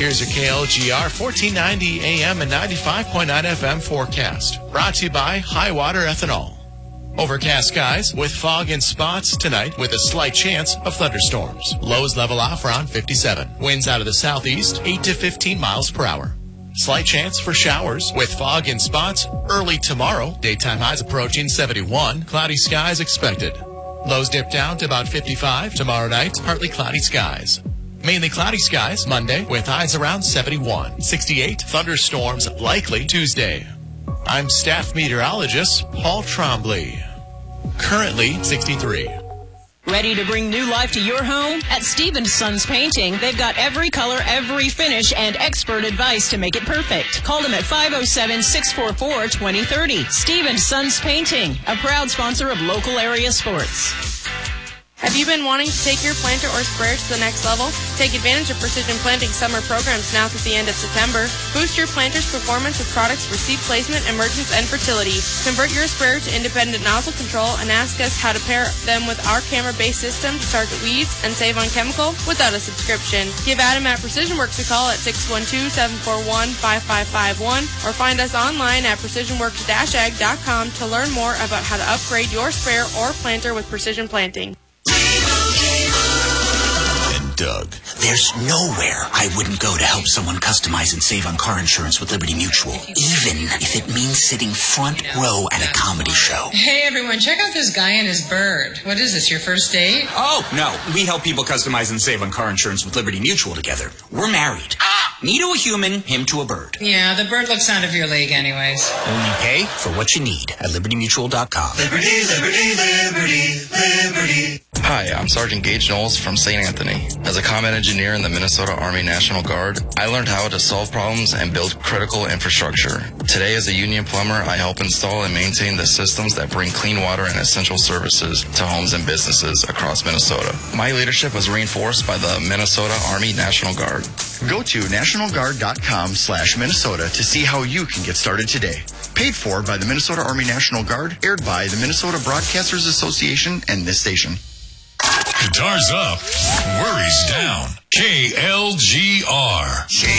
Here's your KLGR 1490 AM and 95.9 FM forecast. Brought to you by Highwater Ethanol. Overcast skies with fog and spots tonight with a slight chance of thunderstorms. Lows level off around 57. Winds out of the southeast 8 to 15 miles per hour. Slight chance for showers with fog and spots early tomorrow. Daytime highs approaching 71. Cloudy skies expected. Lows dip down to about 55. Tomorrow night, partly cloudy skies. Mainly cloudy skies Monday with highs around 71. 68. Thunderstorms likely Tuesday. I'm staff meteorologist Paul Trombley. Currently 63. Ready to bring new life to your home? At Stevens Sons Painting, they've got every color, every finish, and expert advice to make it perfect. Call them at 507-644-2030. Stevens Sons Painting, a proud sponsor of local area sports. Have you been wanting to take your planter or sprayer to the next level? Take advantage of Precision Planting summer programs now through the end of September. Boost your planter's performance with products for seed placement, emergence, and fertility. Convert your sprayer to independent nozzle control and ask us how to pair them with our camera-based system to target weeds and save on chemical without a subscription. Give Adam at Precision Works a call at 612-741-5551 or find us online at precisionworks-ag.com to learn more about how to upgrade your sprayer or planter with Precision Planting. Doug. There's nowhere I wouldn't go to help someone customize and save on car insurance with Liberty Mutual, even if it means sitting front row at a comedy show. Hey, everyone, check out this guy and his bird. What is this, your first date? Oh, no. We help people customize and save on car insurance with Liberty Mutual together. We're married. Me to a human, him to a bird. Yeah, the bird looks out of your league anyways. Only pay for what you need at libertymutual.com. Liberty, liberty, liberty, liberty. Hi, I'm Sergeant Gage Knowles from St. Anthony. As a combat engineer in the Minnesota Army National Guard, I learned how to solve problems and build critical infrastructure. Today, as a union plumber, I help install and maintain the systems that bring clean water and essential services to homes and businesses across Minnesota. My leadership was reinforced by the Minnesota Army National Guard. Go to nationalguard.com/Minnesota to see how you can get started today. Paid for by the Minnesota Army National Guard, aired by the Minnesota Broadcasters Association and this station. Guitars up, worries down. KLGR.